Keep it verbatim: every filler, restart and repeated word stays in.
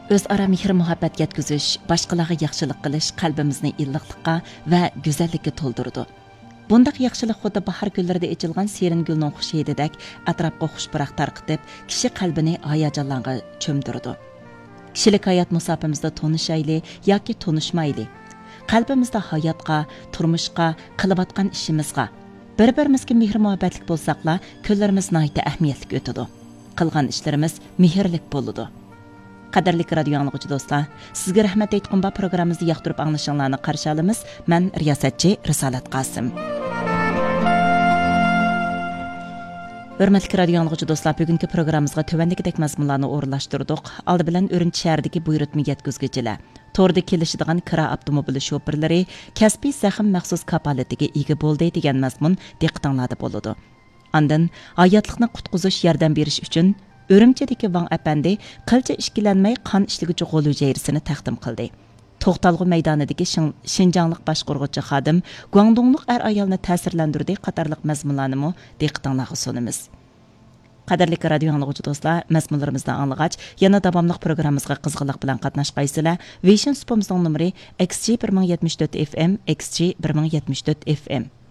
O'zaro mehr-muhabbat yetkazish, boshqalarga yaxshilik qilish qalbimizni illiqlikqa va go'zallikka to'ldirdi. Bundaq yaxshilik xuddi bahor kunlarida echilgan serin gulning xush hididek atrofga xushpuroq tarqitib, kishi qalbini hayajonlarga cho'mdirdi. Kishilik hayot musofimizda tonishayli yoki tonishmayli, qalbimizda hayotga, turmushga, qilayotgan ishimizga bir-birimizga mehr-muhabbatlik bo'lsaqla, kunlarimiz nihoyatda ahamiyatli o'tadi. Qilgan ishlarimiz mehrlik bo'ladi. Qadrli radio anglag'uchi do'stlar, sizga rahmat aytgan bu programmamizni yoqtirib anglashinglarni qarshi olamiz. Men riyosatchi Risolat Qosim. Hurmatli radio anglag'uchi do'stlar, bugungi programmamizga tövəndikidek mazmunlarni o'rinlashtirdik. Oldi bilan Urumchi shahridagi buyurtma yetkazuvchilar, to'rda kelishadigan kira avtomobili shoferlari kasbiy zaxm maxsus kapolatiga ega bo'ldi degan mazmun diqqatinglarda bo'ladi. Ondan hayotlikni qutqizish yordam berish uchun Urumchidagi Vang apandi qilcha ishkilanmay qon ishlig'ichi g'o'l hujayrisini taqdim qildi. To'xtalg'u maydonidagi Shinjonglik boshqaruvchi xodim Guangdonglik er ayolni ta'sirlantirdi qatorliq mazmunlarni mo diqqatingizga sunamiz. Qadrli radio anglag'uchi do'stlar, mazmunlarimizni anglag'ach, yana davomli programmamizga qizg'inlik bilan qatnashqaysizlar. Vision Spomsning nomeri X G bir ming yetmish to'rt F M, X G bir ming yetmish to'rt F M.